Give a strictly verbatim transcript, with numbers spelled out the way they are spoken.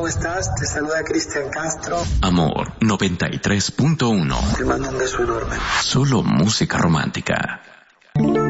¿cómo estás? Te saluda Cristian Castro. Amor noventa y tres punto uno. Te mando un beso enorme. Solo música romántica.